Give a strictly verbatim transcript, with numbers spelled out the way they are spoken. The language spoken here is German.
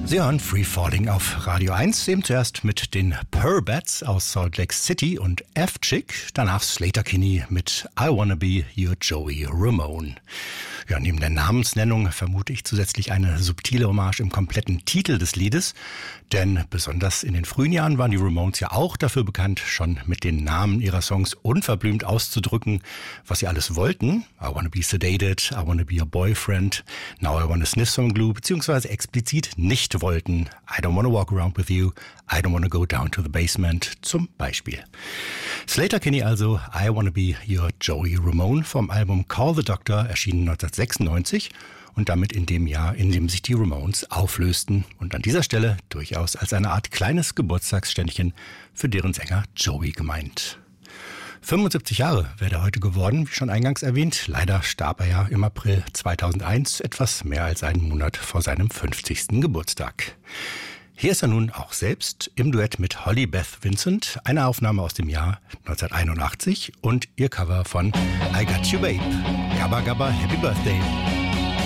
Sie hören Free Falling auf Radio eins, eben zuerst mit den Purbats aus Salt Lake City und F-Chick, danach Sleater-Kinney mit I Wanna Be Your Joey Ramone. Ja, neben der Namensnennung vermute ich zusätzlich eine subtile Hommage im kompletten Titel des Liedes, denn besonders in den frühen Jahren waren die Ramones ja auch dafür bekannt, schon mit den Namen ihrer Songs unverblümt auszudrücken, was sie alles wollten. I Wanna Be Sedated, I Wanna Be Your Boyfriend, Now I Wanna Sniff Some Glue, beziehungsweise explizit nicht wollten. I Don't Wanna Walk Around With You, I Don't Wanna Go Down to the Basement zum Beispiel. Sleater-Kinney also, I Wanna Be Your Joey Ramone vom Album Call the Doctor, erschienen neunzehnhundertsechsundneunzig und damit in dem Jahr, in dem sich die Ramones auflösten und an dieser Stelle durchaus als eine Art kleines Geburtstagsständchen für deren Sänger Joey gemeint. fünfundsiebzig Jahre wäre er heute geworden, wie schon eingangs erwähnt. Leider starb er ja im April zweitausendeins, etwas mehr als einen Monat vor seinem fünfzigsten Geburtstag. Hier ist er nun auch selbst im Duett mit Holly Beth Vincent, eine Aufnahme aus dem Jahr neunzehnhunderteinundachtzig und ihr Cover von I Got You Babe. Gabba Gabba Happy Birthday.